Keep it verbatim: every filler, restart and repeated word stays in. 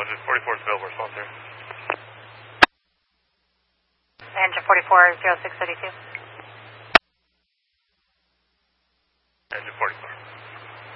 engine forty-four is available, response here. Engine forty-four, zero six thirty-two. Engine forty-four.